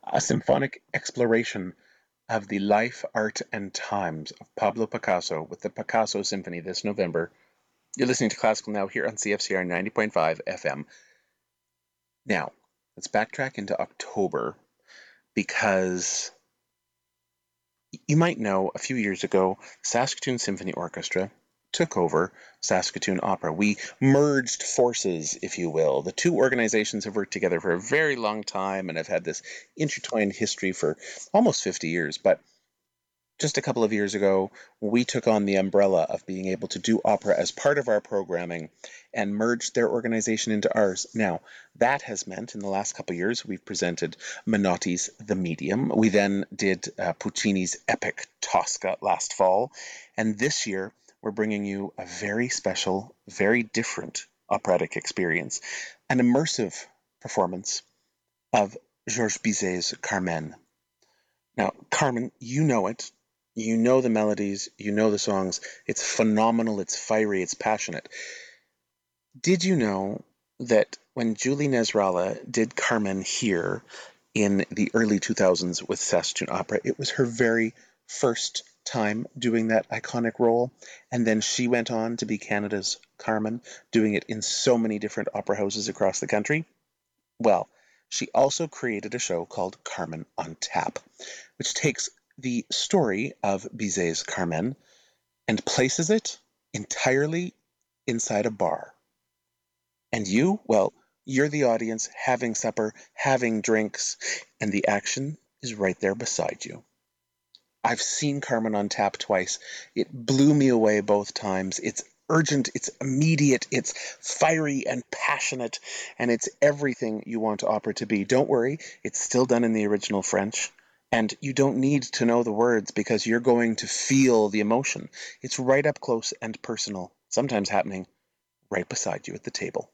A symphonic exploration of the life, art, and times of Pablo Picasso with the Picasso Symphony this November. You're listening to Classical Now here on CFCR 90.5 FM. Now, let's backtrack into October because you might know a few years ago, Saskatoon Symphony Orchestra took over Saskatoon Opera. We merged forces, if you will. The two organizations have worked together for a very long time and have had this intertwined history for almost 50 years. But just a couple of years ago, we took on the umbrella of being able to do opera as part of our programming and merged their organization into ours. Now, that has meant in the last couple of years, we've presented Menotti's The Medium. We then did Puccini's epic Tosca last fall. And this year, we're bringing you a very special, very different operatic experience, an immersive performance of Georges Bizet's Carmen. Now, Carmen, you know it. You know the melodies, you know the songs. It's phenomenal, it's fiery, it's passionate. Did you know that when Julie Nesralla did Carmen here in the early 2000s with Saskatoon Opera, it was her very first time doing that iconic role? And then she went on to be Canada's Carmen, doing it in so many different opera houses across the country. Well, she also created a show called Carmen on Tap, which takes the story of Bizet's Carmen and places it entirely inside a bar. And you, well, you're the audience having supper, having drinks, and the action is right there beside you. I've seen Carmen on Tap twice. It blew me away both times. It's urgent, it's immediate, it's fiery and passionate, and it's everything you want opera to be. Don't worry, it's still done in the original French. And you don't need to know the words because you're going to feel the emotion. It's right up close and personal, sometimes happening right beside you at the table.